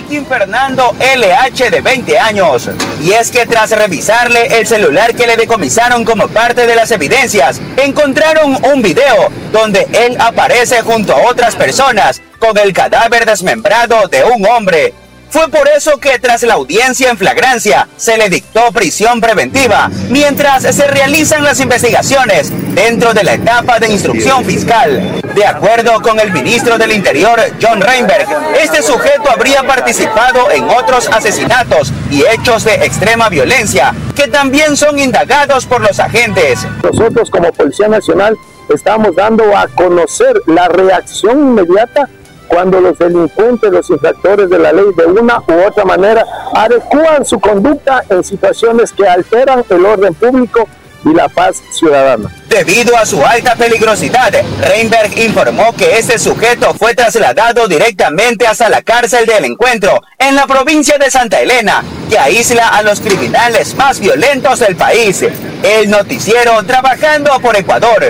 Joaquín Fernando LH, de 20 años. Y es que tras revisarle el celular que le decomisaron como parte de las evidencias, encontraron un video donde él aparece junto a otras personas con el cadáver desmembrado de un hombre. Fue por eso que tras la audiencia en flagrancia se le dictó prisión preventiva mientras se realizan las investigaciones dentro de la etapa de instrucción fiscal. De acuerdo con el ministro del Interior, John Reinberg, este sujeto habría participado en otros asesinatos y hechos de extrema violencia que también son indagados por los agentes. Nosotros como Policía Nacional estamos dando a conocer la reacción inmediata cuando los delincuentes, los infractores de la ley, de una u otra manera, adecúan su conducta en situaciones que alteran el orden público y la paz ciudadana. Debido a su alta peligrosidad, Reinberg informó que este sujeto fue trasladado directamente hasta la cárcel del Encuentro, en la provincia de Santa Elena, que aísla a los criminales más violentos del país. El noticiero Trabajando por Ecuador.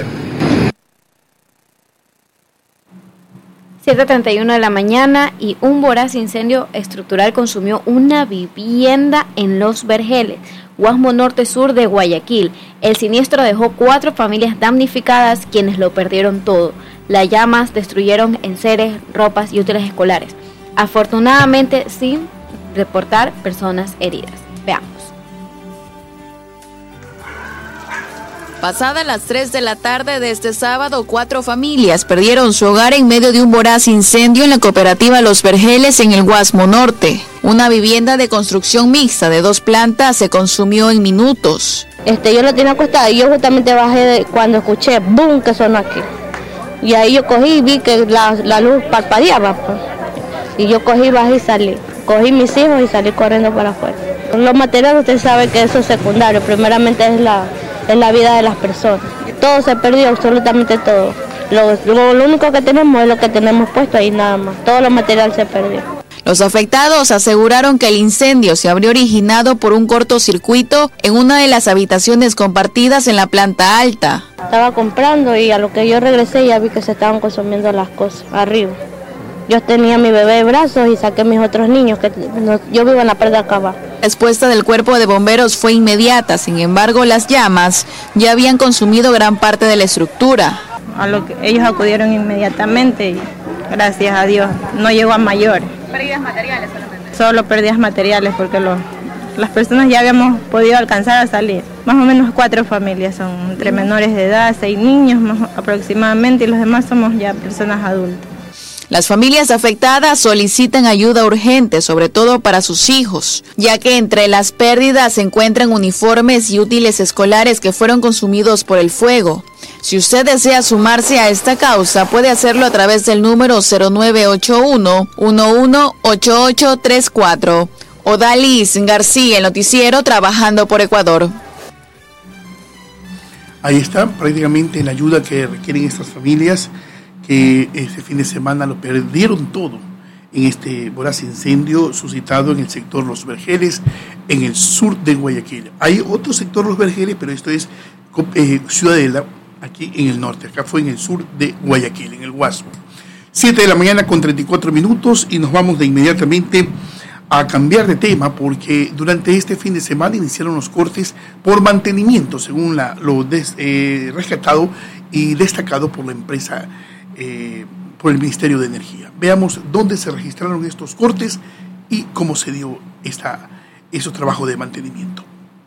7:31 de la mañana y un voraz incendio estructural consumió una vivienda en Los Vergeles, Guasmo Norte Sur de Guayaquil. El siniestro dejó 4 familias damnificadas, quienes lo perdieron todo. Las llamas destruyeron enseres, ropas y útiles escolares. Afortunadamente, sin reportar personas heridas. Veamos. Pasadas las 3 de la tarde de este sábado, 4 familias perdieron su hogar en medio de un voraz incendio en la cooperativa Los Vergeles en el Guasmo Norte. Una vivienda de construcción mixta de 2 plantas se consumió en minutos. Yo lo tenía acostado y yo justamente bajé cuando escuché boom que sonó aquí. Y ahí yo cogí y vi que la luz parpadeaba. Pues. Y yo cogí, bajé y salí. Cogí mis hijos y salí corriendo para afuera. Los materiales, usted sabe que eso es secundario. Primeramente es la vida de las personas. Todo se perdió, absolutamente todo. Lo único que tenemos es lo que tenemos puesto ahí nada más. Todo lo material se perdió. Los afectados aseguraron que el incendio se habría originado por un cortocircuito en una de las habitaciones compartidas en la planta alta. Estaba comprando y a lo que yo regresé ya vi que se estaban consumiendo las cosas arriba. Yo tenía mi bebé de brazos y saqué mis otros niños, yo vivo en la parte de acá abajo. La respuesta del cuerpo de bomberos fue inmediata, sin embargo las llamas ya habían consumido gran parte de la estructura. A lo que ellos acudieron inmediatamente y gracias a Dios no llegó a mayores. ¿Pérdidas materiales solamente? Solo pérdidas materiales porque las personas ya habíamos podido alcanzar a salir. Más o menos 4 familias, son entre menores de edad, 6 niños más aproximadamente y los demás somos ya personas adultas. Las familias afectadas solicitan ayuda urgente, sobre todo para sus hijos, ya que entre las pérdidas se encuentran uniformes y útiles escolares que fueron consumidos por el fuego. Si usted desea sumarse a esta causa, puede hacerlo a través del número 0981-118834. Odalis García, el noticiero Trabajando por Ecuador. Ahí está prácticamente la ayuda que requieren estas familias, que este fin de semana lo perdieron todo en este voraz incendio suscitado en el sector Los Vergeles, en el sur de Guayaquil. Hay otro sector Los Vergeles, pero esto es Ciudadela, aquí en el norte. Acá fue en el sur de Guayaquil, en el Guasmo. 7 de la mañana con 34 minutos y nos vamos de inmediatamente a cambiar de tema, porque durante este fin de semana iniciaron los cortes por mantenimiento, según lo rescatado y destacado por la empresa, por el Ministerio de Energía. Veamos dónde se registraron estos cortes y cómo se dio esos trabajos de mantenimiento.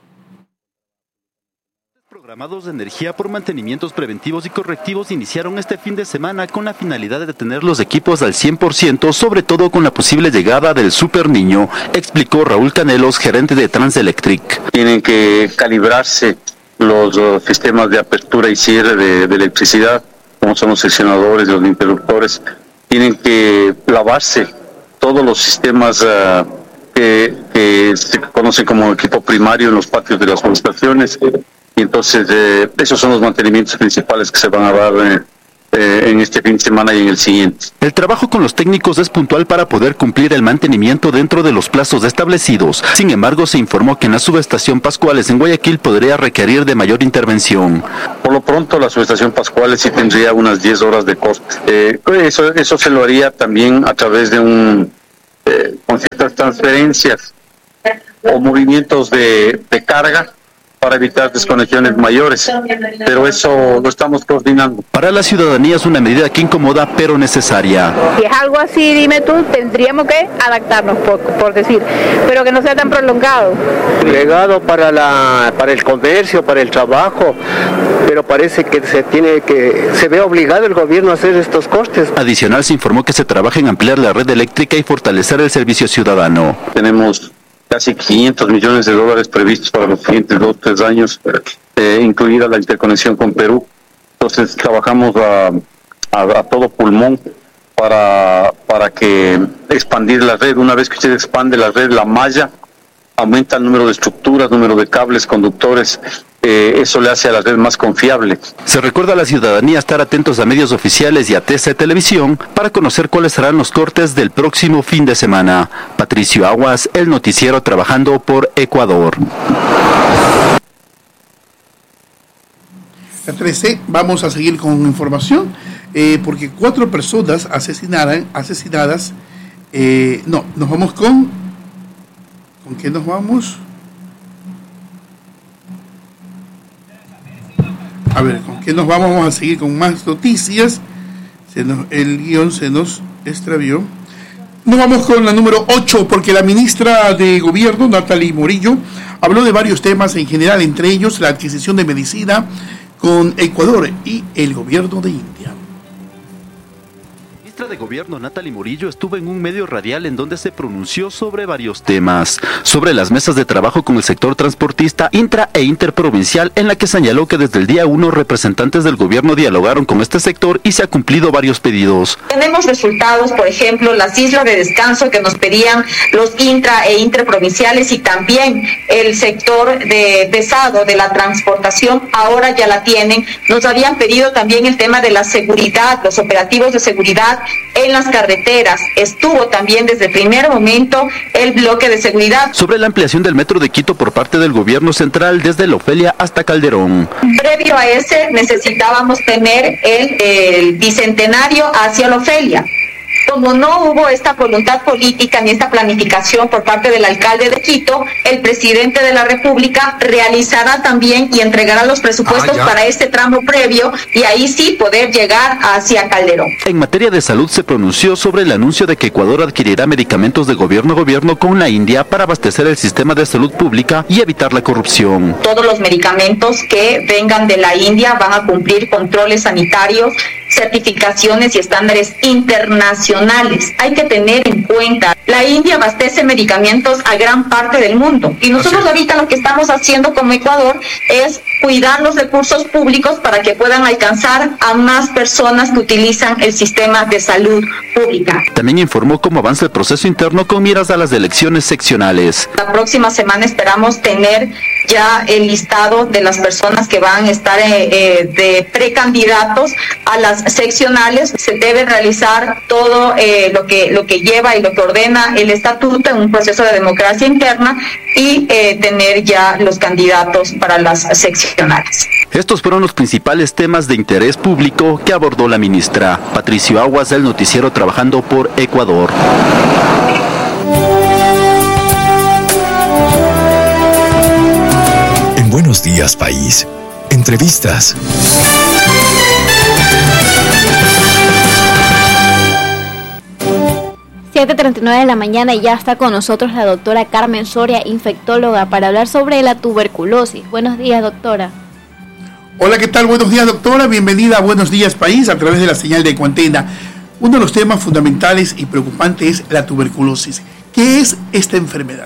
Programados de energía por mantenimientos preventivos y correctivos iniciaron este fin de semana con la finalidad de tener los equipos al 100%, sobre todo con la posible llegada del Super Niño, explicó Raúl Canelos, gerente de Transelectric. Tienen que calibrarse los sistemas de apertura y cierre de electricidad, como son los seccionadores, los interruptores. Tienen que lavarse todos los sistemas que se conocen como equipo primario en los patios de las subestaciones. Y entonces esos son los mantenimientos principales que se van a dar en este fin de semana y en el siguiente. El trabajo con los técnicos es puntual para poder cumplir el mantenimiento dentro de los plazos establecidos. Sin embargo, se informó que en la subestación Pascuales en Guayaquil podría requerir de mayor intervención. Por lo pronto, la subestación Pascuales sí tendría unas 10 horas de corte. Eso se lo haría también a través de un con ciertas transferencias o movimientos de carga para evitar desconexiones mayores, pero eso lo estamos coordinando. Para la ciudadanía es una medida que incomoda pero necesaria. Si es algo así, dime tú, tendríamos que adaptarnos por decir, pero que no sea tan prolongado. Legado para el comercio, para el trabajo, pero parece que se ve obligado el gobierno a hacer estos cortes. Adicional, se informó que se trabaja en ampliar la red eléctrica y fortalecer el servicio ciudadano. Tenemos casi $500 millones previstos para los siguientes 2 o 3 años, incluida la interconexión con Perú. Entonces trabajamos a todo pulmón para que expandir la red. Una vez que usted expande la red, la malla, aumenta el número de estructuras, número de cables, conductores. Eso le hace a la red más confiable. Se recuerda a la ciudadanía estar atentos a medios oficiales y a TC Televisión para conocer cuáles serán los cortes del próximo fin de semana. Patricio Aguas, el noticiero trabajando por Ecuador. La 13, vamos a seguir con información, porque 4 personas asesinadas. Nos vamos ¿con qué nos vamos? A ver, ¿con qué nos vamos? Vamos a seguir con más noticias. El guión se nos extravió. Nos vamos con la número 8, porque la ministra de Gobierno, Natalie Morillo, habló de varios temas en general, entre ellos la adquisición de medicina con Ecuador y el gobierno de India. La ministra de Gobierno, Natalie Morillo, estuvo en un medio radial en donde se pronunció sobre varios temas, sobre las mesas de trabajo con el sector transportista intra e interprovincial, en la que señaló que desde el día 1 representantes del gobierno dialogaron con este sector y se ha cumplido varios pedidos. Tenemos resultados, por ejemplo, las islas de descanso que nos pedían los intra e interprovinciales, y también el sector de pesado de la transportación, ahora ya la tienen. Nos habían pedido también el tema de la seguridad, los operativos de seguridad en las carreteras. Estuvo también desde el primer momento el bloque de seguridad. Sobre la ampliación del metro de Quito por parte del gobierno central desde La Ofelia hasta Calderón. Previo a ese necesitábamos tener el bicentenario hacia La Ofelia. Como no hubo esta voluntad política ni esta planificación por parte del alcalde de Quito, el presidente de la República realizará también y entregará los presupuestos para este tramo previo, y ahí sí poder llegar hacia Calderón. En materia de salud se pronunció sobre el anuncio de que Ecuador adquirirá medicamentos de gobierno a gobierno con la India para abastecer el sistema de salud pública y evitar la corrupción. Todos los medicamentos que vengan de la India van a cumplir controles sanitarios, certificaciones y estándares internacionales. Hay que tener en cuenta, la India abastece medicamentos a gran parte del mundo, y nosotros ahorita lo que estamos haciendo como Ecuador es cuidar los recursos públicos para que puedan alcanzar a más personas que utilizan el sistema de salud pública. También informó cómo avanza el proceso interno con miras a las elecciones seccionales. La próxima semana esperamos tener ya el listado de las personas que van a estar de precandidatos a las seccionales. Se debe realizar todo lo que lleva y lo que ordena el estatuto en un proceso de democracia interna, y tener ya los candidatos para las seccionales. Estos fueron los principales temas de interés público que abordó la ministra. Patricio Aguas, del noticiero trabajando por Ecuador. En Buenos Días País, entrevistas. Siete 7:39 de la mañana, y ya está con nosotros la doctora Carmen Soria, infectóloga, para hablar sobre la tuberculosis. Buenos días, doctora. Hola, ¿qué tal? Buenos días, doctora. Bienvenida a Buenos Días País a través de la señal de Ecuantena. Uno de los temas fundamentales y preocupantes es la tuberculosis. ¿Qué es esta enfermedad?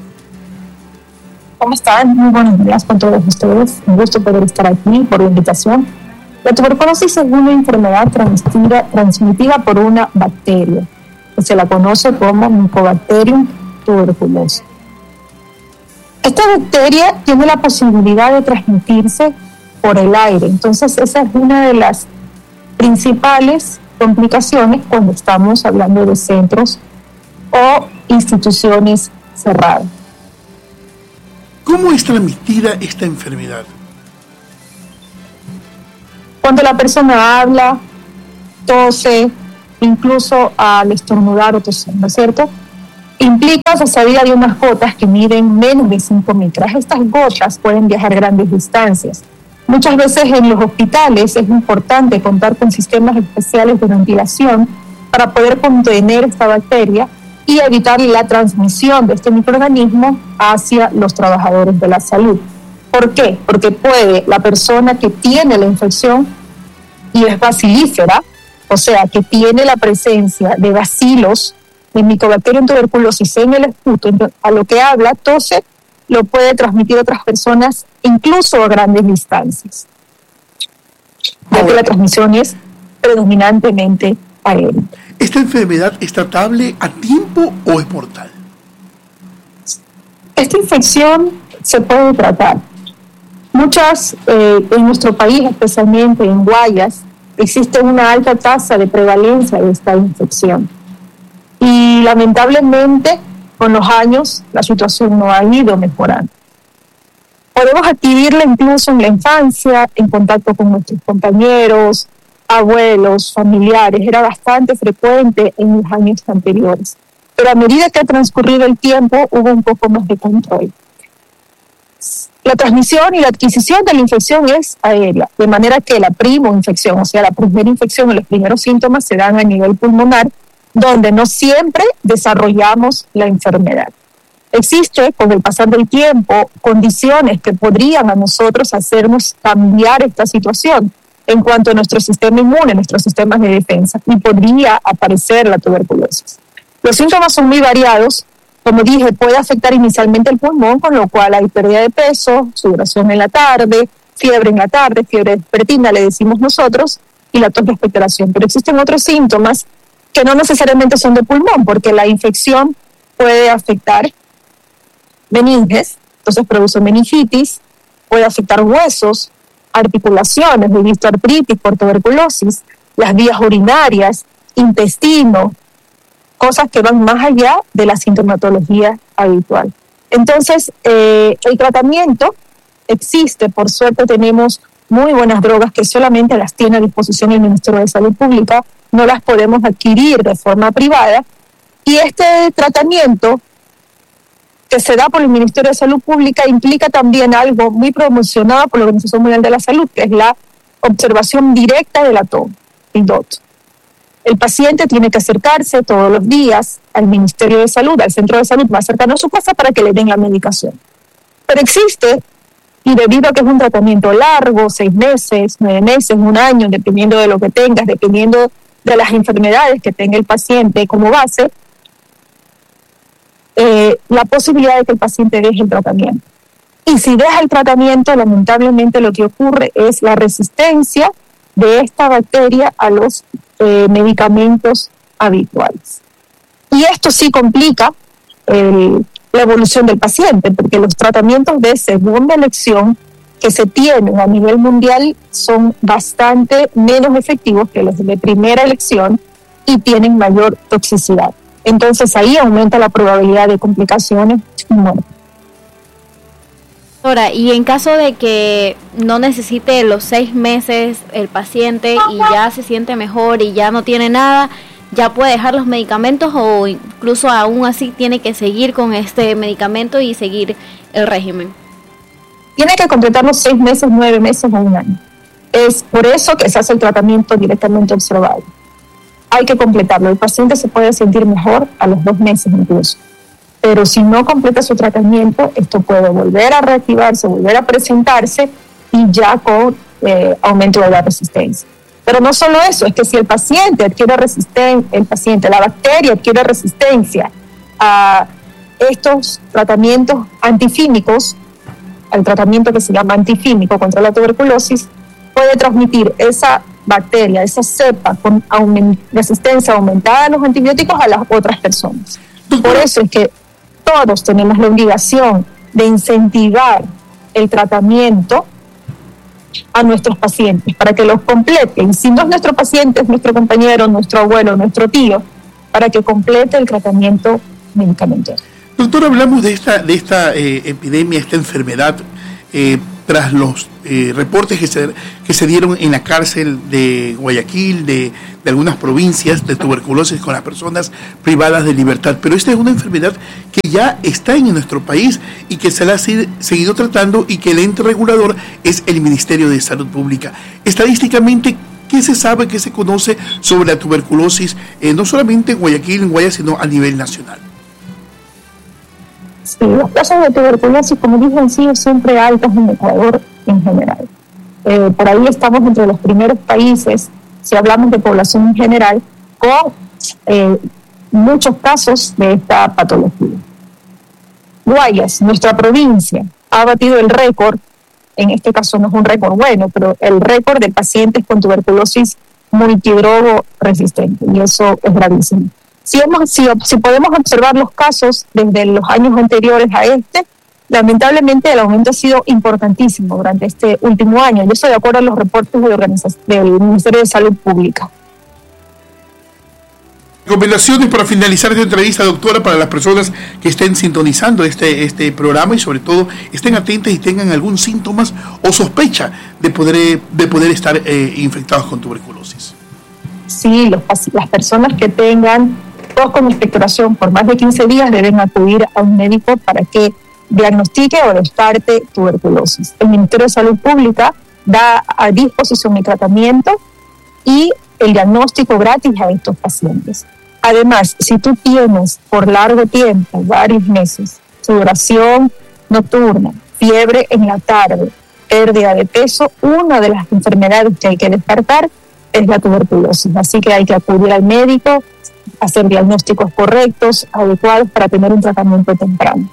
¿Cómo están? Muy buenos días con todos ustedes. Un gusto poder estar aquí por la invitación. La tuberculosis es una enfermedad transmitida por una bacteria, que se la conoce como Mycobacterium tuberculosis. Esta bacteria tiene la posibilidad de transmitirse por el aire, entonces esa es una de las principales complicaciones cuando estamos hablando de centros o instituciones cerradas. ¿Cómo es transmitida esta enfermedad? Cuando la persona habla, tose, incluso al estornudar o toser, ¿no es cierto? implica la salida de unas gotas que miden menos de 5 micras. Estas gotas pueden viajar grandes distancias. Muchas veces en los hospitales es importante contar con sistemas especiales de ventilación para poder contener esta bacteria y evitar la transmisión de este microorganismo hacia los trabajadores de la salud. ¿Por qué? Porque puede la persona que tiene la infección y es bacilífera, o sea, que tiene la presencia de bacilos, de Mycobacterium tuberculosis en el esputo, a lo que habla, tose, lo puede transmitir a otras personas, incluso a grandes distancias, ya que la transmisión es predominantemente aérea. ¿Esta enfermedad es tratable a tiempo o es mortal? Esta infección se puede tratar. Muchas, en nuestro país, especialmente en Guayas, existe una alta tasa de prevalencia de esta infección. Y lamentablemente, con los años, la situación no ha ido mejorando. Podemos adquirirla incluso en la infancia, en contacto con nuestros compañeros, abuelos, familiares. Era bastante frecuente en los años anteriores. Pero a medida que ha transcurrido el tiempo, hubo un poco más de control. La transmisión y la adquisición de la infección es aérea, de manera que la primoinfección, o sea, la primera infección o los primeros síntomas se dan a nivel pulmonar, donde no siempre desarrollamos la enfermedad. Existe, con el pasar del tiempo, condiciones que podrían a nosotros hacernos cambiar esta situación en cuanto a nuestro sistema inmune, nuestros sistemas de defensa, y podría aparecer la tuberculosis. Los síntomas son muy variados. Como dije, puede afectar inicialmente el pulmón, con lo cual hay pérdida de peso, sudoración en la tarde, fiebre vespertina, le decimos nosotros, y la tos de expectoración. Pero existen otros síntomas que no necesariamente son de pulmón, porque la infección puede afectar meninges, entonces produce meningitis, puede afectar huesos, articulaciones, he visto artritis por tuberculosis, las vías urinarias, intestino, cosas que van más allá de la sintomatología habitual. Entonces, el tratamiento existe, por suerte tenemos muy buenas drogas que solamente las tiene a disposición el Ministerio de Salud Pública, no las podemos adquirir de forma privada, y este tratamiento que se da por el Ministerio de Salud Pública implica también algo muy promocionado por la Organización Mundial de la Salud, que es la observación directa de la TOM, el DOT. El paciente tiene que acercarse todos los días al Ministerio de Salud, al centro de salud más cercano a su casa para que le den la medicación. Pero existe, y debido a que es un tratamiento largo, 6 meses, 9 meses, 1 año, dependiendo de lo que tengas, dependiendo de las enfermedades que tenga el paciente como base, la posibilidad de que el paciente deje el tratamiento. Y si deja el tratamiento, lamentablemente lo que ocurre es la resistencia de esta bacteria a los medicamentos habituales. Y esto sí complica la evolución del paciente, porque los tratamientos de segunda elección que se tienen a nivel mundial son bastante menos efectivos que los de primera elección y tienen mayor toxicidad. Entonces ahí aumenta la probabilidad de complicaciones y muerte. Ahora, y en caso de que no necesite los 6 meses el paciente y ya se siente mejor y ya no tiene nada, ¿ya puede dejar los medicamentos o incluso aún así tiene que seguir con este medicamento y seguir el régimen? Tiene que completar los 6 meses, 9 meses o 1 año. Es por eso que se hace el tratamiento directamente observado. Hay que completarlo. El paciente se puede sentir mejor a los 2 meses incluso. Pero si no completa su tratamiento, esto puede volver a reactivarse, volver a presentarse y ya con aumento de la resistencia. Pero no solo eso, es que si el paciente adquiere resistencia, la bacteria adquiere resistencia a estos tratamientos antifímicos, al tratamiento que se llama antifímico contra la tuberculosis, puede transmitir esa bacteria, esa cepa con resistencia aumentada a los antibióticos a las otras personas. Por eso es que todos tenemos la obligación de incentivar el tratamiento a nuestros pacientes para que los completen. Si no es nuestro paciente, es nuestro compañero, nuestro abuelo, nuestro tío, para que complete el tratamiento medicamentoso. Doctor, hablamos de esta epidemia, esta enfermedad. tras los reportes que se dieron en la cárcel de Guayaquil, de algunas provincias, de tuberculosis con las personas privadas de libertad. Pero esta es una enfermedad que ya está en nuestro país y que se la ha seguido tratando, y que el ente regulador es el Ministerio de Salud Pública. Estadísticamente, ¿qué se sabe, qué se conoce sobre la tuberculosis, no solamente en Guayaquil, en Guayas, sino a nivel nacional? Sí, los casos de tuberculosis, como dije, han sido siempre altos en Ecuador en general. Por ahí estamos entre los primeros países, si hablamos de población en general, con muchos casos de esta patología. Guayas, nuestra provincia, ha batido el récord, en este caso no es un récord bueno, pero el récord de pacientes con tuberculosis multidrogo resistente, y eso es gravísimo. Si podemos observar los casos desde los años anteriores a este, lamentablemente el aumento ha sido importantísimo durante este último año. Yo estoy de acuerdo en los reportes del Ministerio de Salud Pública. Recomendaciones para finalizar esta entrevista, doctora, para las personas que estén sintonizando este programa, y sobre todo estén atentas y tengan algún síntoma o sospecha de poder estar infectados con tuberculosis. Sí, las personas que tengan tos con expectoración por más de 15 días deben acudir a un médico para que diagnostique o descarte tuberculosis. El Ministerio de Salud Pública da a disposición el tratamiento y el diagnóstico gratis a estos pacientes. Además, si tú tienes por largo tiempo, varios meses, sudoración nocturna, fiebre en la tarde, pérdida de peso, una de las enfermedades que hay que descartar es la tuberculosis. Así que hay que acudir al médico, hacer diagnósticos correctos, adecuados para tener un tratamiento temprano.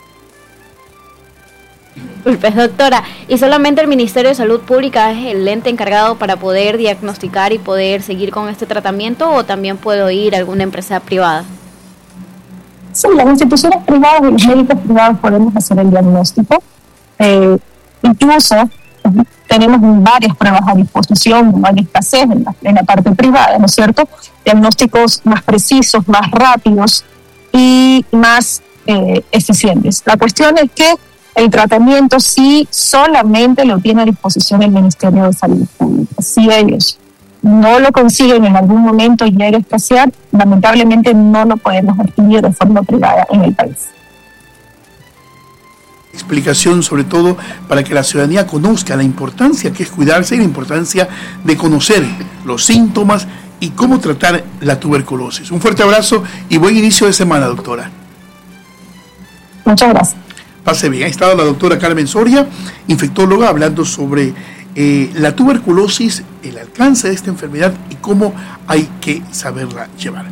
Pues, doctora, ¿y solamente el Ministerio de Salud Pública es el ente encargado para poder diagnosticar y poder seguir con este tratamiento, o también puedo ir a alguna empresa privada? Sí, las instituciones privadas y los médicos privados podemos hacer el diagnóstico. Incluso tenemos varias pruebas a disposición, no hay escasez en la parte privada, ¿no es cierto? Diagnósticos más precisos, más rápidos y más eficientes. La cuestión es que el tratamiento sí solamente lo tiene a disposición el Ministerio de Salud Pública. Si ellos no lo consiguen en algún momento y llega a escasear, lamentablemente no lo podemos adquirir de forma privada en el país. Explicación sobre todo para que la ciudadanía conozca la importancia que es cuidarse y la importancia de conocer los síntomas y cómo tratar la tuberculosis. Un fuerte abrazo y buen inicio de semana, doctora. Muchas gracias. Pase bien. Ha estado la doctora Carmen Soria, infectóloga, hablando sobre la tuberculosis, el alcance de esta enfermedad y cómo hay que saberla llevar.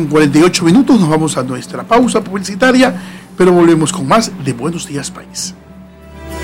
7:48 a.m. Nos vamos a nuestra pausa publicitaria, pero volvemos con más de Buenos Días País.